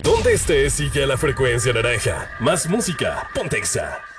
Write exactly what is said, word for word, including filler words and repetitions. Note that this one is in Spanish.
Donde estés, sigue a la frecuencia naranja. Más música, Pontexa.